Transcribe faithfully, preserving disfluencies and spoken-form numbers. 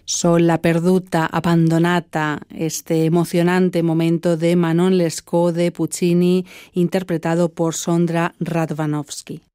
Sola perduta, abbandonata, este emocionante momento de Manon Lescaut de Puccini, interpretado por Sondra Radvanovsky.